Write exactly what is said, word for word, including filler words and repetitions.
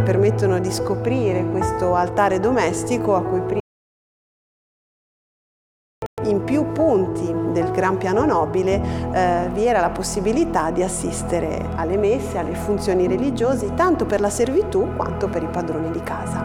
permettono di scoprire questo altare domestico a cui prima in più punti del gran piano nobile eh, vi era la possibilità di assistere alle messe, alle funzioni religiose, tanto per la servitù quanto per i padroni di casa.